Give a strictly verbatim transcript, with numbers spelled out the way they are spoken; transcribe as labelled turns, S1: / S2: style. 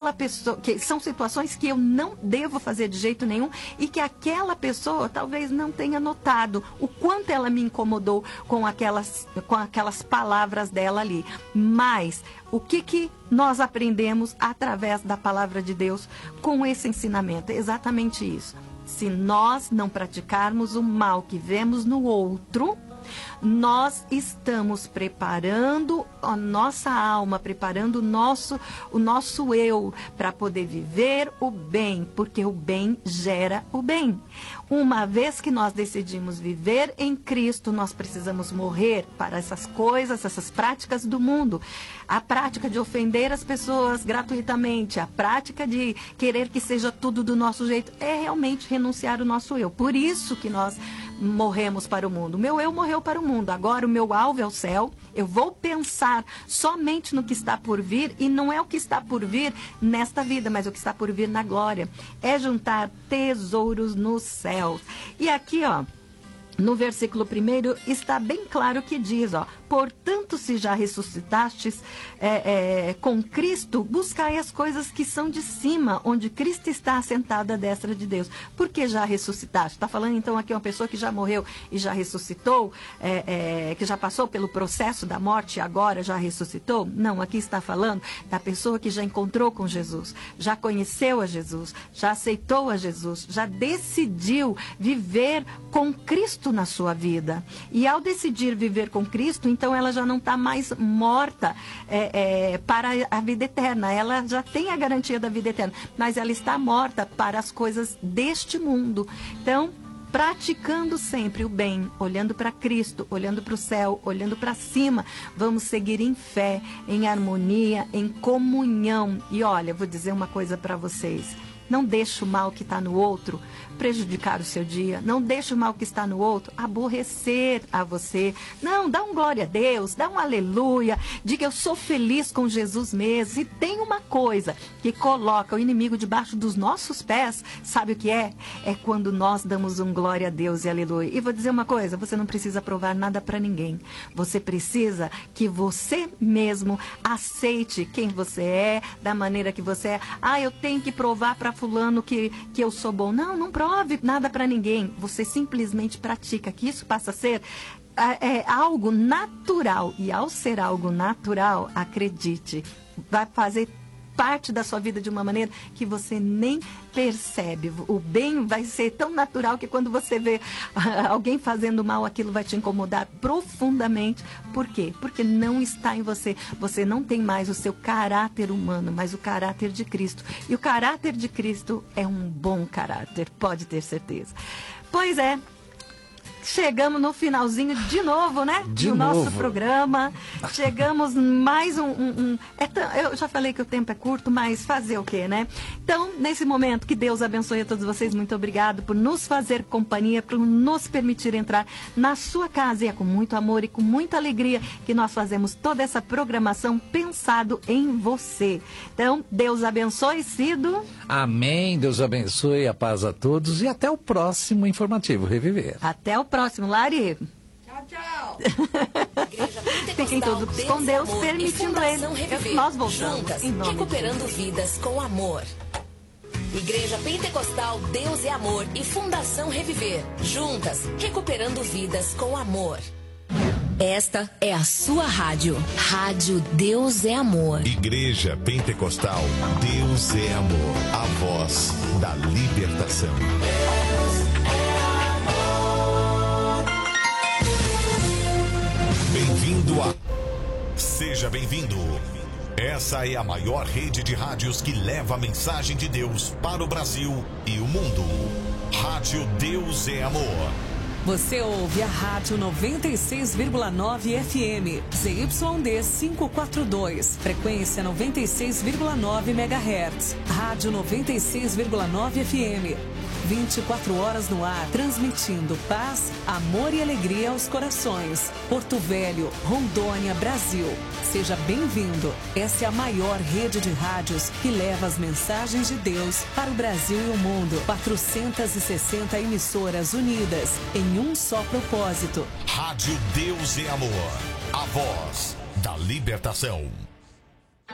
S1: aquela pessoa, que são situações que eu não devo fazer de jeito nenhum e que aquela pessoa talvez não tenha notado o quanto ela me incomodou com aquelas, com aquelas palavras dela ali. Mas o que que nós aprendemos através da palavra de Deus com esse ensinamento? É exatamente isso. Se nós não praticarmos o mal que vemos no outro, nós estamos preparando a nossa alma, preparando o nosso, o nosso eu para poder viver o bem, porque o bem gera o bem. Uma vez que nós decidimos viver em Cristo, nós precisamos morrer para essas coisas, essas práticas do mundo. A prática de ofender as pessoas gratuitamente, a prática de querer que seja tudo do nosso jeito, é realmente renunciar o nosso eu. Por isso que nós morremos para o mundo. O meu eu morreu para o mundo. Agora o meu alvo é o céu. Eu vou pensar somente no que está por vir, e não é o que está por vir nesta vida, mas o que está por vir na glória. É juntar tesouros nos céus. E aqui, ó, no versículo primeiro está bem claro que diz, ó, portanto, se já ressuscitastes é, é, com Cristo, buscai as coisas que são de cima, onde Cristo está assentado à destra de Deus. Por que já ressuscitaste? Está falando então aqui uma pessoa que já morreu e já ressuscitou, é, é, que já passou pelo processo da morte e agora já ressuscitou? Não, aqui está falando da pessoa que já encontrou com Jesus, já conheceu a Jesus, já aceitou a Jesus, já decidiu viver com Cristo na sua vida. E ao decidir viver com Cristo, então ela já não está mais morta é, é, para a vida eterna. Ela já tem a garantia da vida eterna, mas ela está morta para as coisas deste mundo. Então, praticando sempre o bem, olhando para Cristo, olhando para o céu, olhando para cima, vamos seguir em fé, em harmonia, em comunhão. E olha, vou dizer uma coisa para vocês. Não deixe o mal que está no outro prejudicar o seu dia. Não deixe o mal que está no outro aborrecer a você. Não, dá um glória a Deus, dá um aleluia. Diga, eu sou feliz com Jesus mesmo. E tem uma coisa que coloca o inimigo debaixo dos nossos pés. Sabe o que é? É quando nós damos um glória a Deus e aleluia. E vou dizer uma coisa, você não precisa provar nada para ninguém. Você precisa que você mesmo aceite quem você é, da maneira que você é. Ah, eu tenho que provar para fulano que, que eu sou bom. Não, não prove nada para ninguém. Você simplesmente pratica, que isso passa a ser é, algo natural. E ao ser algo natural, acredite, vai fazer parte da sua vida de uma maneira que você nem percebe. O bem vai ser tão natural que quando você vê alguém fazendo mal, aquilo vai te incomodar profundamente. Por quê? Porque não está em você. Você não tem mais o seu caráter humano, mas o caráter de Cristo. E o caráter de Cristo é um bom caráter, pode ter certeza. Pois é. Chegamos no finalzinho de novo, né?
S2: De
S1: do
S2: novo.
S1: nosso programa. Chegamos mais um... um, um é tão, eu já falei que o tempo é curto, mas fazer o quê, né? Então, nesse momento, que Deus abençoe a todos vocês. Muito obrigado por nos fazer companhia, por nos permitir entrar na sua casa. E é com muito amor e com muita alegria que nós fazemos toda essa programação pensado em você. Então, Deus abençoe, Cido.
S2: Amém. Deus abençoe, a paz a todos e até o próximo Informativo Reviver.
S1: Até o próximo, Lari.
S3: Tchau, tchau.
S1: Fiquem todos com Deus, permitindo Ele. Nós voltamos
S4: juntas,
S1: em nome
S4: recuperando vidas com amor. Igreja Pentecostal Deus é Amor e Fundação Reviver. Juntas, recuperando vidas com amor. Esta é a sua rádio. Rádio Deus é Amor.
S5: Igreja Pentecostal Deus é Amor. A voz da libertação. Bem-vindo a... Seja bem-vindo. Essa é a maior rede de rádios que leva a mensagem de Deus para o Brasil e o mundo. Rádio Deus é Amor.
S6: Você ouve a Rádio noventa e seis vírgula nove F M, Z Y D quinhentos e quarenta e dois, frequência noventa e seis vírgula nove megahertz. Rádio noventa e seis vírgula nove F M, vinte e quatro horas no ar, transmitindo paz, amor e alegria aos corações. Porto Velho, Rondônia, Brasil. Seja bem-vindo. Essa é a maior rede de rádios que leva as mensagens de Deus para o Brasil e o mundo. quatrocentas e sessenta emissoras unidas em um só propósito.
S5: Rádio Deus é Amor. A voz da libertação.